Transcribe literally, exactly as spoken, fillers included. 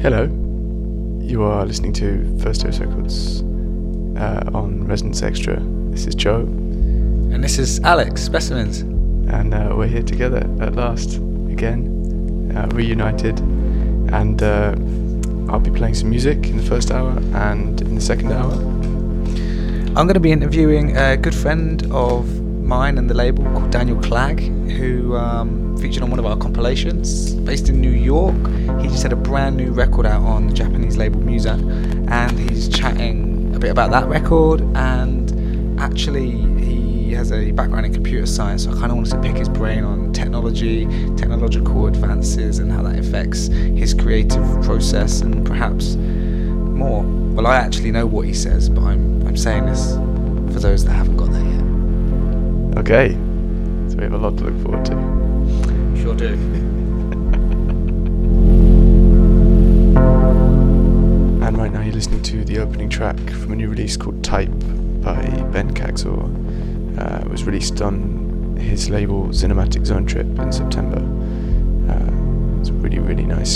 Hello, you are listening to First Dose Records uh, on Resonance Extra. This is Joe. And this is Alex, Specimens. And uh, we're here together at last, again, uh, reunited. And uh, I'll be playing some music in the first hour, and in the second hour I'm going to be interviewing a good friend of mine and the label called Daniel Clegg, who um, featured on one of our compilations, based in New York. He just had a brand new record out on the Japanese label Musa, and he's chatting a bit about that record, and actually he has a background in computer science, so I kind of wanted to pick his brain on technology, technological advances, and how that affects his creative process, and perhaps more. Well, I actually know what he says, but I'm, I'm saying this for those that haven't got there yet. Okay, so we have a lot to look forward to. Sure do. And right now you're listening to the opening track from a new release called Type by Ben Kaczor. Uh, it was released on his label Cinematic Zone Trip in September. Uh, it's a really, really nice